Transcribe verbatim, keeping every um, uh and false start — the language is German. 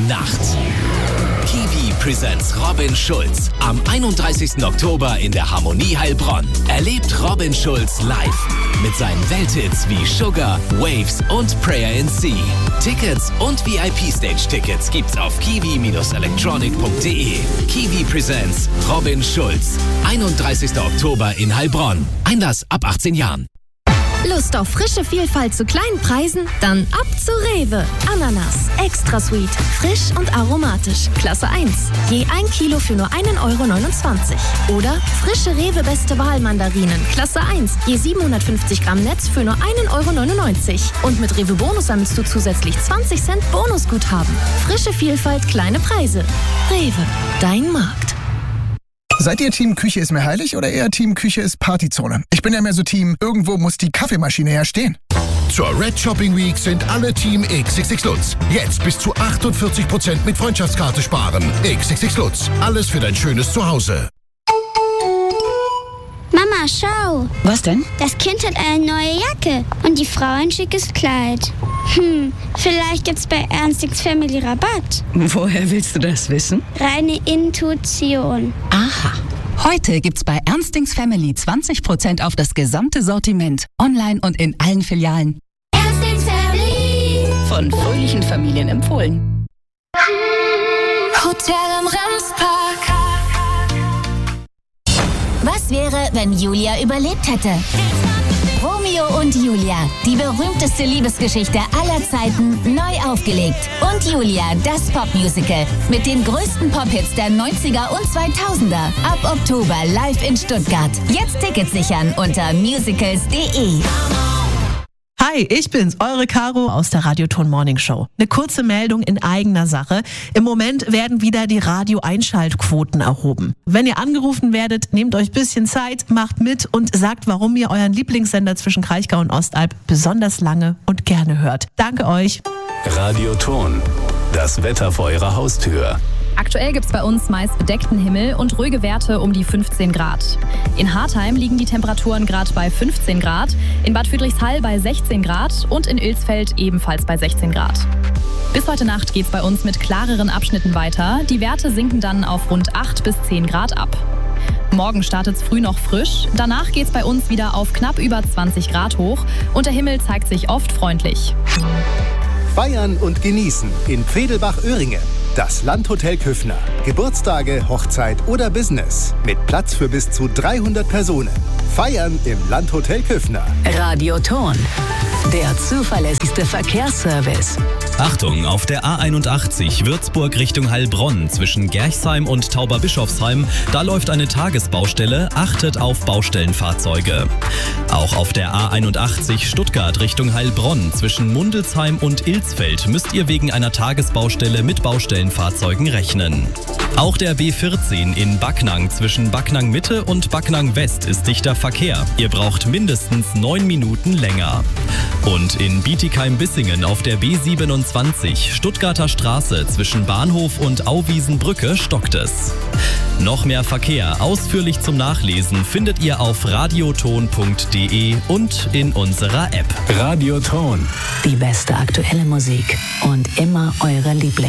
Nacht. Kiwi presents Robin Schulz am einunddreißigsten Oktober in der Harmonie Heilbronn. Erlebt Robin Schulz live mit seinen Welthits wie Sugar, Waves und Prayer in Sea. Tickets und V I P-Stage-Tickets gibt's auf kiwi electronic punkt de. Kiwi presents Robin Schulz. einunddreißigsten Oktober in Heilbronn. Einlass ab achtzehn Jahren. Lust auf frische Vielfalt zu kleinen Preisen? Dann ab zu Rewe. Ananas, extra sweet, frisch und aromatisch. Klasse eins. Je ein Kilo für nur einen Euro neunundzwanzig. Oder frische Rewe Beste Wahl Mandarinen. Klasse eins. Je siebenhundertfünfzig Gramm Netz für nur einen Euro neunundneunzig. Und mit Rewe Bonus sammelst du zusätzlich zwanzig Cent Bonusguthaben. Frische Vielfalt, kleine Preise. Rewe, dein Markt. Seid ihr Team Küche ist mir heilig oder eher Team Küche ist Partyzone? Ich bin ja mehr so Team, irgendwo muss die Kaffeemaschine ja stehen. Zur Red Shopping Week sind alle Team X X X Lutz. Jetzt bis zu achtundvierzig Prozent mit Freundschaftskarte sparen. X X X Lutz. Alles für dein schönes Zuhause. Mama, schau. Was denn? Das Kind hat eine neue Jacke und die Frau ein schickes Kleid. Hm, vielleicht gibt's bei Ernstings Family Rabatt. Woher willst du das wissen? Reine Intuition. Aha. Heute gibt's bei Ernstings Family zwanzig Prozent auf das gesamte Sortiment. Online und in allen Filialen. Ernstings Family. Von fröhlichen Familien empfohlen. Hotel im Remspark. Was wäre, wenn Julia überlebt hätte? Romeo und Julia, die berühmteste Liebesgeschichte aller Zeiten, neu aufgelegt. Und Julia, das Popmusical mit den größten Pop-Hits der neunziger und zweitausender. Ab Oktober live in Stuttgart. Jetzt Tickets sichern unter musicals punkt de. Hi, ich bin's, eure Caro aus der Radioton Morning Show. Eine kurze Meldung in eigener Sache. Im Moment werden wieder die Radio-Einschaltquoten erhoben. Wenn ihr angerufen werdet, nehmt euch ein bisschen Zeit, macht mit und sagt, warum ihr euren Lieblingssender zwischen Kraichgau und Ostalb besonders lange und gerne hört. Danke euch. Radioton, das Wetter vor eurer Haustür. Aktuell gibt es bei uns meist bedeckten Himmel und ruhige Werte um die fünfzehn Grad. In Hartheim liegen die Temperaturen gerade bei fünfzehn Grad, in Bad Friedrichshall bei sechzehn Grad und in Ilsfeld ebenfalls bei sechzehn Grad. Bis heute Nacht geht es bei uns mit klareren Abschnitten weiter. Die Werte sinken dann auf rund acht bis zehn Grad ab. Morgen startet es früh noch frisch, danach geht es bei uns wieder auf knapp über zwanzig Grad hoch und der Himmel zeigt sich oft freundlich. Feiern und genießen in Pfedelbach-Öhringen. Das Landhotel Küffner. Geburtstage, Hochzeit oder Business. Mit Platz für bis zu dreihundert Personen. Feiern im Landhotel Küffner. Radioton, der zuverlässigste Verkehrsservice. Achtung, auf der A einundachtzig Würzburg Richtung Heilbronn zwischen Gerchsheim und Tauberbischofsheim, da läuft eine Tagesbaustelle, achtet auf Baustellenfahrzeuge. Auch auf der A einundachtzig Stuttgart Richtung Heilbronn zwischen Mundelsheim und Ilsfeld müsst ihr wegen einer Tagesbaustelle mit Baustellenfahrzeugen rechnen. Auch der B vierzehn in Backnang zwischen Backnang Mitte und Backnang West ist dichter Verkehr. Ihr braucht mindestens neun Minuten länger. Und in Bietigheim-Bissingen auf der B siebenundzwanzig Stuttgarter Straße zwischen Bahnhof und Auwiesenbrücke stockt es. Noch mehr Verkehr ausführlich zum Nachlesen findet ihr auf radioton punkt de und in unserer App. Radioton. Die beste aktuelle Musik und immer eure Lieblings.